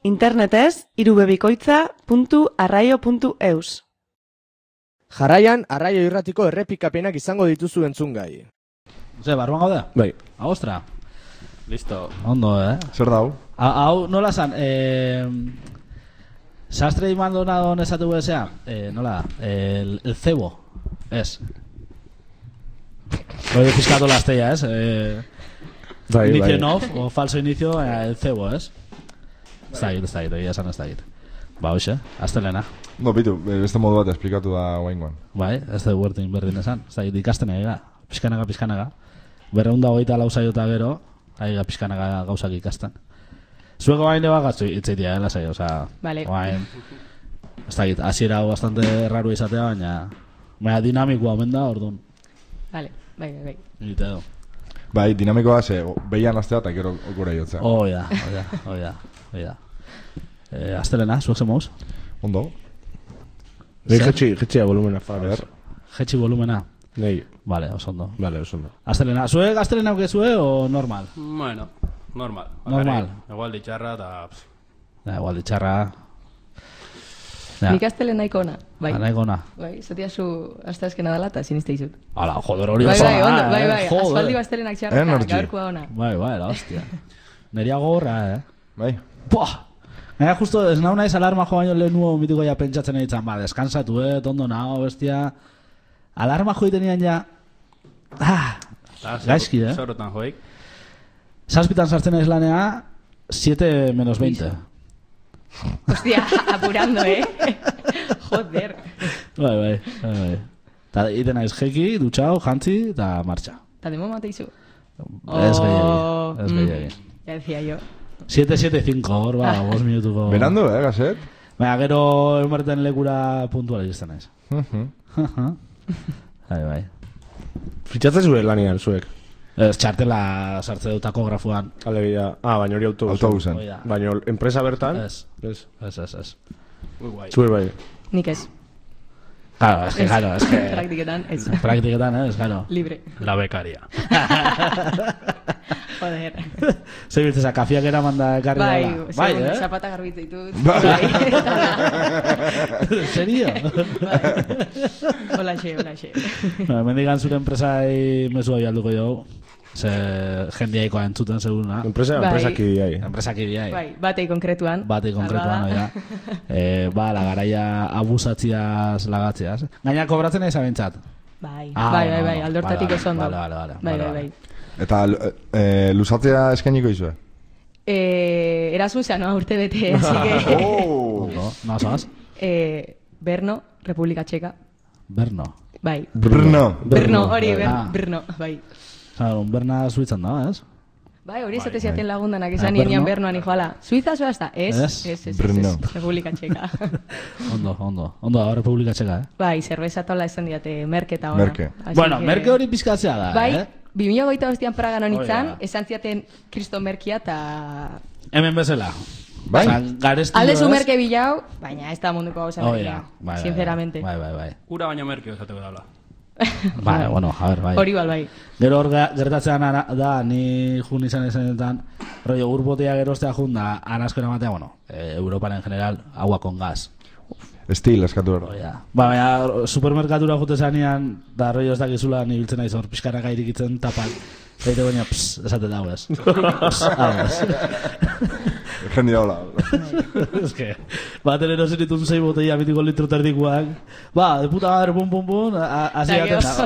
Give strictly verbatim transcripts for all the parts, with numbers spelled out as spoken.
Internetez irubebikoitza puntu arraio puntu eus. Jarraian, Arraio Irratiko errepikapenak izango dituzu entzungai. Ze, barruan gaude? Bai. Agostra? Listo. Ondo, eh? Zer dau? Hau, nola zan, eh... Sastre y Maldonado nesatu bezea? Eh, nola da? El, el cebo. Ez. Hoi pizkatu lastella, ez? Eh, Bai, inicio bai. en off, o falso inicio, eh, el cebo, ez? Ez da git, ez da git, egia esan ez da git. Ba, hoxe, astelena. No, bitu, beste modu bat esplikatu da guaingoan. Bai, ez da huertin berdin esan. Ez da git, ikasten ega, pizkanaga, pizkanaga. Berreunda hogeita lau saiota gero, aiga pizkanaga gauzak ikasten. Zueko bain eba gatzu itzaitia, eh, lasai, oza... Vale. Bain... Ez da git, hasiera bastante raro izatea, baina... Baina dinamikoa omen da, orduan. Vale, bai, bai, bai. Egite edo. Bai, dinamikoa, ze, behian astea eta gero gure jotzea. Oh, ja, oh, ja, oh, ja, oh, ja. Eh, astelena, zuek zemoz? Ondo? Nei jetxi, jetxia volumena faber. Jetxi volumena? Nei. Vale, oso ondo. Vale, oso ondo. Astelena, zuek astelena aukezue o normal? Bueno, normal. Normal. Igual ditxarra eta... Da, igual ditxarra... Ja. Nik astele nahiko ona, bai. Nahiko ona. Bai, zatia zu hasta ezken adala eta siniste izut. Ala, joder, hori Bai, oso bai, ona, ondo, bai, eh, bai, joder. asfaldi bastelenak txarra eta Energy. gaurkoa ona. Bai, bai, la hostia. Neria gogorra, eh? Bai? Buah! Gaina justo, ez nau naiz alarma jo baino lehen nuo mitiko ja pentsatzen ditzen, ba, deskansatu, eh, tondo nao, bestia... Alarma jo itenean ja... Ah, gaizki, eh? Zorotan joik. Zazpitan sartzen naiz lanea, siete menos veinte. Hostia, apurando, eh? Joder. Bai, bai, bai, bai. Ta iten naiz jeki, dutxau, jantzi, eta martxa. Ta demo mateizu. Ez gehiagi, ez gehiagi. Ya decía yo. siete siete cinco, hor, ba, bost minutuko... Berandu, eh, gazet? Baina, gero emarten lekura puntual izten naiz. Bai, bai. Fitxatzen zure lanian, zuek. Ez, txartela sartze dut takografuan. Alegia, ah, baina hori autobusen. Autobusen. Hoi da. Baina enpresa bertan? Ez, Ez. ez, ez, ez. Ui, guai. Zuek bai. Nik ez. Claro, es que, claro, es que... Praktiketan, ez. Praktiketan, ez, claro. Libre. La becaria. Joder. Zer biltzeza, kafiak eraman da ekarri Bai, dela. bai, eh? zapata garbitzu ditut. Bai. Serio? Bai. Olaxe, olaxe. Mendigan zure enpresai mesua bialduko dugu. Ze jendiaikoa entzuten seguruna. Enpresa, Bai. enpresa kidiai. Enpresak ibiai. Bai, batei konkretuan. Batei konkretuan, oia. Eh, ba, la garaia abusatziaz lagatzeaz. Gaina kobratzen aiz abentzat. Bai, Ah, bai, bueno, bai, bai, bueno. aldortatik Vale, oso ondo. vale, vale, vale, Bai, vale, bai, vale. bai. Eta eh, luzatzea eskainiko izue? Eh, Erasmusa, no, urte bete, así que... Oh! Ondo, nazaz? Eh, Berno, República Txeka. Berno. Bai. Brno. Berno, hori, ber, Ah. Brno, bai. Claro, un Berna suitzan da, ez? Bai, hori esate bai. ziaten lagundanak Ah, esan Brno? nienean Bernoan iguala. Suiza zoaz da? Ez, Ez? ez, ez, ez, Brno. ez, República Txeka. Ondo, ondo. Ondo, da, Republika Txeka, eh? Bai, zerbeza tola esan diate, merke eta ona. Merke. Así Bueno, que- merke hori pizkatzea da, Bai, eh? bi mila hogeita bostean Pragan honitzan, Hoi da. esan ziaten Kristo merkia eta... Hemen bezala. Bai. Osa, garestilo Alde ez? zu merke bilau, baina ez da munduko gauza Oh, merkea, ja. Bai, bai, sinceramente. Bai, bai, bai. Ura baino merkio esateko dala. Bai, bueno, a ver, bai. Hori bal, bai. Gero hor ga- gertatzean ara- da, ni jun izan esanetan, rollo urbotea gerostea jun da, arasko eramatea, bueno, eh, Europan en general, agua con gas. Estil, eskatu behar. Oia. Ba, baina supermerkatura jute zanean, da rollo ez dakizula ni biltzen naiz hor pixkanaka irikitzen tapak. Eite baina, pss, esate dago ez. Pss, hau ez. Jendia hola. Es que, baten erosen ditun zei botella mitiko litro terdikuak. Ba, de puta madre, pum, pum, pum, hasi Eta gaten gero- da.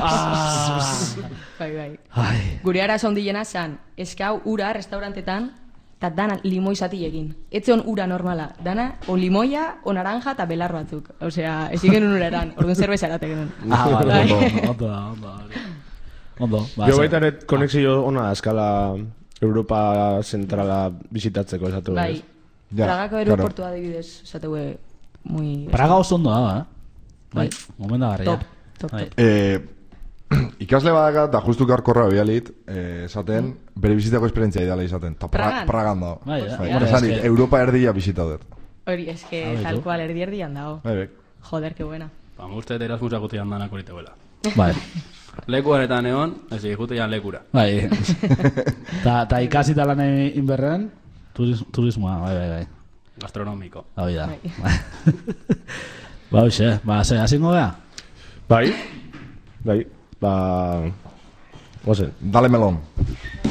Ah. Bai, bai. Ai. Gure ara zondiena zan, eskau ura restaurantetan, eta dana limoi zati egin. Etzion ura normala, dana o limoia, o naranja eta belar batzuk. Osea, ez genuen uraran, orduan zerbeza erate genuen. Ah, vale, Bai. ondo, ondo, da, ondo. hori. Ondo, ba. Jo ze- baita ere konexio ona da eskala Europa zentrala bisitatzeko esatu. Bai, Ja, Pragako claro. aeroportua adibidez, esategue, muy... Praga oso ondo da, eh? Bai, Bai. gomen da garria. Top, top, Bai. top. Eh, ikasle badaka, eta justu karkorra bialit, eh, esaten, bere bizitako esperientzia ideala izaten. Ta pra, Pragan? Pragan dago. Bai, eh? Bai, Bueno, esan es dit, que- Europa erdia bisita dut. Hori, es que Ah, bai, tal tu. cual, erdi erdian dago. Bai, bai. Joder, que buena. Ba, uste Erasmusak utian danak horiteguela. Bai. Lekuan eta neon, ez ikutean lekura. Bai. Ta, ta ikasi talan inberren, turis, turismoa, bai, bai, bai. Gastronómico. Hau da. Bai. Ba, hoxe, ba, ze, hasingo gea? Bai, bai, ba... Gozen. Dale melón.